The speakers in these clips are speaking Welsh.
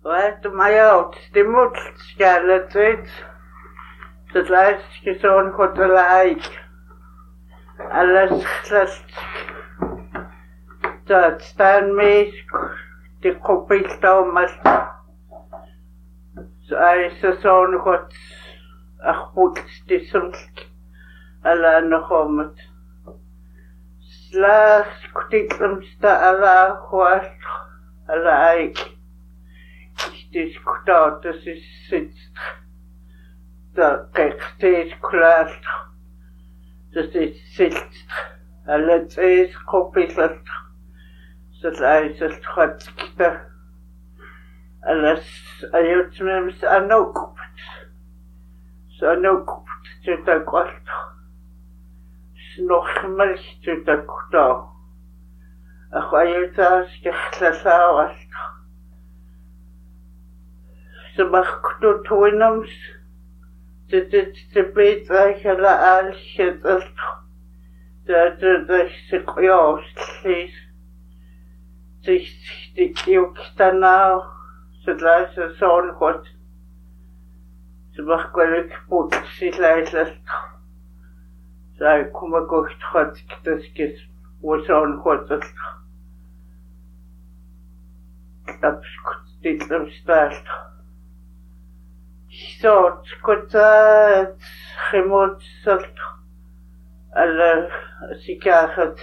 Right, my out, the mut skeleton, the last is on what the like. Alles dat staan me de kopie Thomas. Hij is zo'n god, ach goed, die soms alla nog om het. Slags kutitlemsta alla hoort, alla eik. Het is kutaat, dat is zit. Dat kijk, steeds klaar. Dat is zit. Alla is kopie dat. Dat is het god. Alles ayutmems anokupt. Så anokupt til det godt. Snormel til det godt. Ach ayuta skeklasavast. Så makto toinams. Det bedre eller alket alt. Det sekjøslis. Det jukstana. Så det er sånn godt. Så var det ikke bort sitt leilighet. Så jeg kommer godt godt til det var sånn godt. Jeg skulle dem stelt. Så skulle jeg remote salt. Eller sikkert.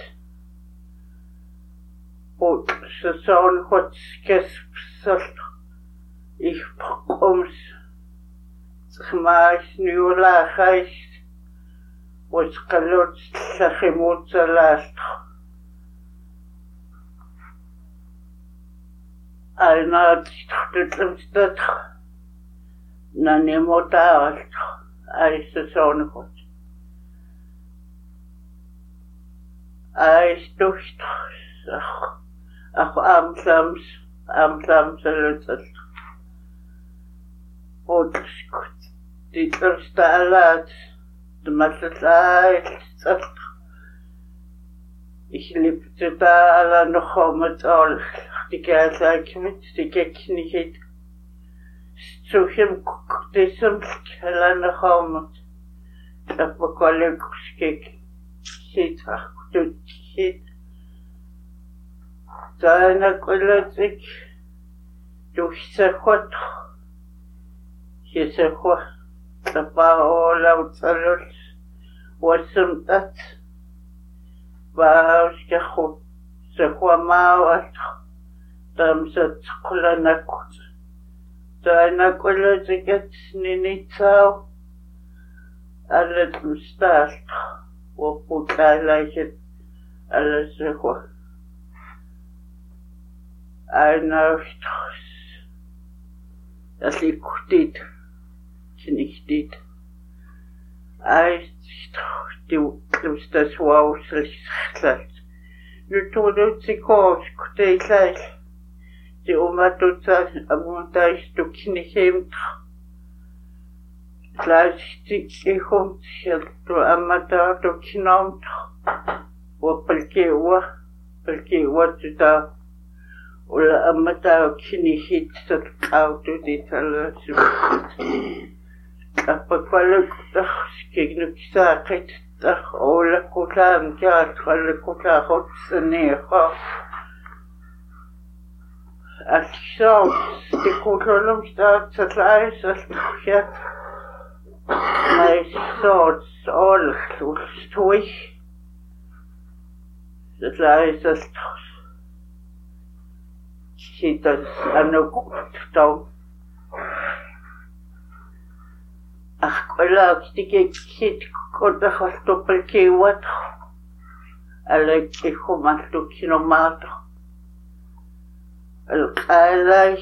Og så sånn godt skesp Ich bekomm's gemaakt nu laagheid was kalot sa gemotsa last alna tutlemstat na nemota ai se son goed ai stucht ach amsams lutsat Und die erste Alert, die Mathe ich liebte da alle noch mit all die Geld mit die Geknigkeit zu ihm diesem Keller noch mit der Kollegskik sieht ach du sieht seine Kollegik durch sehr gut se fue la paola utsalos wasum tat va uskhu se fue ma tam se tkulana kut tana kolozeket ninitsao allet mustast wo putalait alles se fue einer das liegt dit nicht dit. Du das wow schlecht. Nu tut sie kost, die gleich. Die Oma tut das, aber da ist du nicht eben. Gleich die kommt, du amma da, du knamt. Wo pelkewa zu da. Oder amma da kinihit, das Auto, die Talle zu. Apakwalag skignu kisakit ola kulam kya kula hot sneha asho de kulum staat satlais askhят my thoughts all stoy satlais as sitas anokto ach kolla kit kota hostopel kiwat alek ikhumat kinomat al qala